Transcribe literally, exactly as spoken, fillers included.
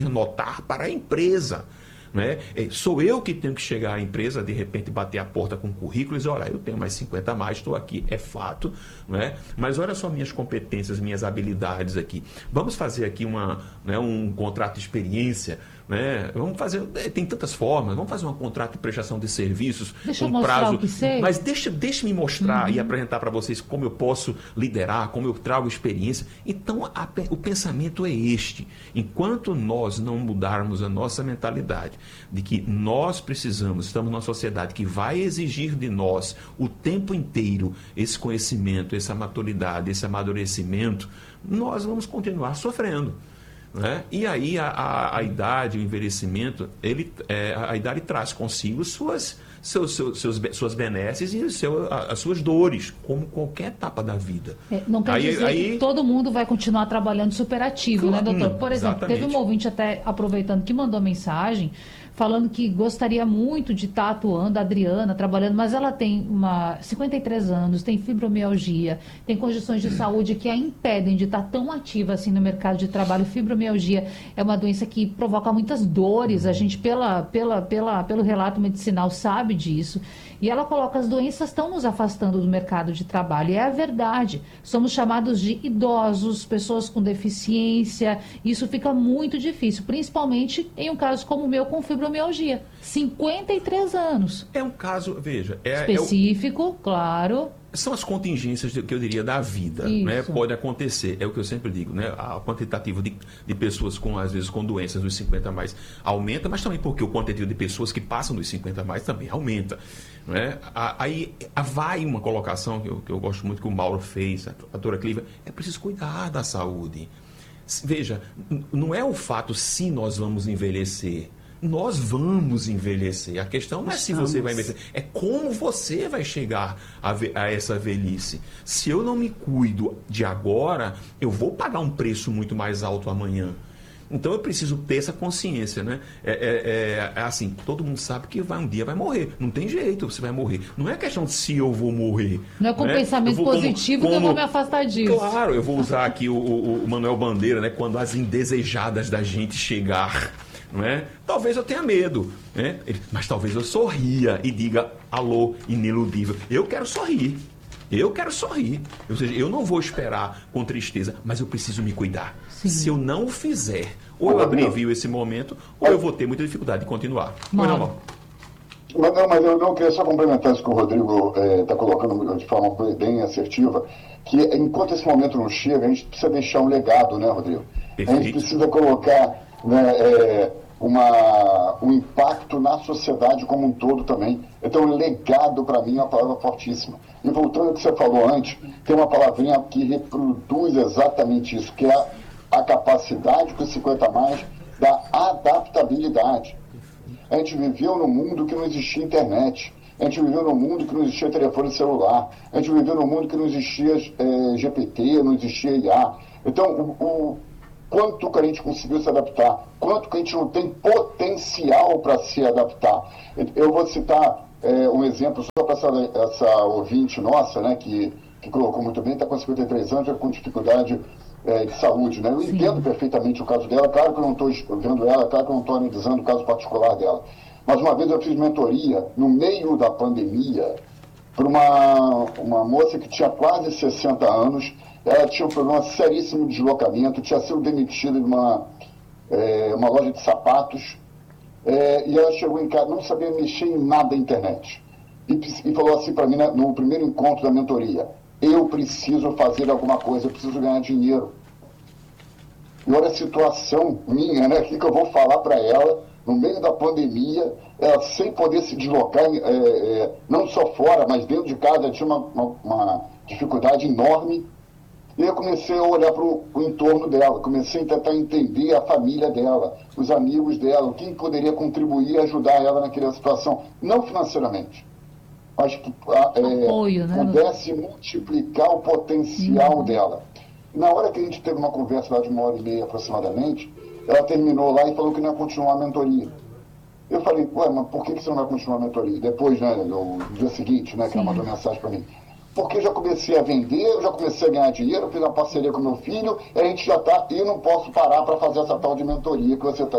notar para a empresa. Né? Sou eu que tenho que chegar à empresa, de repente bater a porta com currículo e dizer, olha, eu tenho mais cinquenta a mais, estou aqui, é fato, né? Mas olha só minhas competências, minhas habilidades aqui. Vamos fazer aqui uma, né, um contrato de experiência, né? Vamos fazer, tem tantas formas, vamos fazer um contrato de prestação de serviços deixa com eu mostrar prazo, o que sei. mas deixa, deixa me mostrar uhum. e apresentar para vocês como eu posso liderar, como eu trago experiência. Então a, o pensamento é este. Enquanto nós não mudarmos a nossa mentalidade de que nós precisamos, estamos numa sociedade que vai exigir de nós o tempo inteiro esse conhecimento, essa maturidade, esse amadurecimento, nós vamos continuar sofrendo. Né? E aí a, a, a idade, o envelhecimento, ele, é, a idade traz consigo suas, seus, seus, seus, suas benesses e seu, as suas dores, como qualquer etapa da vida. É, não quer aí, dizer aí... que todo mundo vai continuar trabalhando superativo, claro, né, doutor? Por exemplo, exatamente. teve um ouvinte até aproveitando que mandou mensagem falando que gostaria muito de estar atuando, a Adriana, trabalhando, mas ela tem uma, cinquenta e três anos, tem fibromialgia, tem condições de saúde que a impedem de estar tão ativa assim no mercado de trabalho. Fibromialgia é uma doença que provoca muitas dores, a gente, pela, pela, pela, pelo relato medicinal, sabe disso. E ela coloca, as doenças estão nos afastando do mercado de trabalho. E é a verdade. Somos chamados de idosos, pessoas com deficiência. Isso fica muito difícil, principalmente em um caso como o meu com fibromialgia. cinquenta e três anos. É um caso, veja... É, específico, é o... claro. São as contingências que eu diria da vida, né? Pode acontecer, é o que eu sempre digo, né? A quantitativa de, de pessoas com, às vezes, com doenças dos cinquenta a mais aumenta, mas também porque o quantitativo de pessoas que passam dos cinquenta a mais também aumenta, né? Aí vai uma colocação que eu, que eu gosto muito que o Mauro fez, a doutora Clívia, é preciso cuidar da saúde. Veja, não é o fato se nós vamos envelhecer. Nós vamos envelhecer. A questão não é se você vai envelhecer, é como você vai chegar a, ve- a essa velhice. Se eu não me cuido de agora, eu vou pagar um preço muito mais alto amanhã. Então eu preciso ter essa consciência, né? É, é, é, é assim, todo mundo sabe que vai, um dia vai morrer. Não tem jeito, você vai morrer. Não é questão de se eu vou morrer. Não é com né? pensamento vou, positivo como, que eu vou como, me afastar disso. Claro, eu vou usar aqui o, o, o Manuel Bandeira, né? Quando as indesejadas da gente chegar... Não é? Talvez eu tenha medo, né? Mas talvez eu sorria e diga, alô, ineludível, eu quero sorrir, eu quero sorrir, ou seja, eu não vou esperar com tristeza, mas eu preciso me cuidar. Sim. Se eu não o fizer, ou eu abrevio esse momento, ou eu vou ter muita dificuldade de continuar. Não, não, não. Mas, não, mas eu não queria só complementar isso que o Rodrigo está é, colocando de forma bem assertiva, que enquanto esse momento não chega, a gente precisa deixar um legado, né, Rodrigo? Perfeito. A gente precisa colocar... Né, é, uma, um impacto na sociedade como um todo também. Então, legado, para mim, é uma palavra fortíssima. E voltando ao que você falou antes, tem uma palavrinha que reproduz exatamente isso, que é a, a capacidade com cinquenta a mais da adaptabilidade. A gente viveu num mundo que não existia internet. A gente viveu num mundo que não existia telefone celular. A gente viveu num mundo que não existia é, G P T, não existia I A. Então, o, o quanto que a gente conseguiu se adaptar, quanto que a gente não tem potencial para se adaptar. Eu vou citar é, um exemplo só para essa, essa ouvinte nossa, né, que, que colocou muito bem, está com cinquenta e três anos, com dificuldade é, de saúde. Né? Eu Sim. entendo perfeitamente o caso dela, claro que eu não estou vendo ela, claro que eu não estou analisando o caso particular dela. Mas uma vez eu fiz mentoria, no meio da pandemia, para uma, uma moça que tinha quase sessenta anos. Ela tinha um problema seríssimo de deslocamento, tinha sido demitida de uma, é, uma loja de sapatos, é, e ela chegou em casa, não sabia mexer em nada da internet. E, e falou assim para mim, né, no primeiro encontro da mentoria, eu preciso fazer alguma coisa, eu preciso ganhar dinheiro. E olha a situação minha, né, o que, que eu vou falar para ela, no meio da pandemia, ela sem poder se deslocar, é, é, não só fora, mas dentro de casa, tinha uma, uma, uma dificuldade enorme. E eu comecei a olhar para o entorno dela, comecei a tentar entender a família dela, os amigos dela, quem poderia contribuir e ajudar ela naquela situação, não financeiramente, mas que é, Apoio, né? pudesse multiplicar o potencial uhum. dela. E na hora que a gente teve uma conversa lá de uma hora e meia aproximadamente, ela terminou lá e falou que não ia continuar a mentoria. Eu falei, ué, mas por que você não vai continuar a mentoria? Depois, né, no dia seguinte, né, que ela mandou mensagem para mim. Porque eu já comecei a vender, eu já comecei a ganhar dinheiro, eu fiz uma parceria com meu filho, e a gente já está, e eu não posso parar para fazer essa tal de mentoria que você está